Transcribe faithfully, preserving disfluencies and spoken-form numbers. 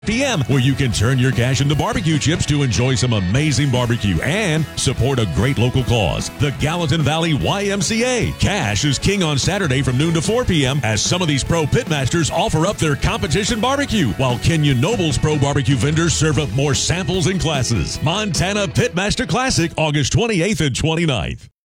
p m, where you can turn your cash into barbecue chips to enjoy some amazing barbecue and support a great local cause, the Gallatin Valley Y M C A. Cash is king on Saturday from noon to four p.m. as some of these pro pitmasters offer up their competition barbecue, while Kenyon Noble's pro barbecue vendors serve up more samples and classes. Montana Pitmaster Classic, August twenty-eighth and twenty-ninth.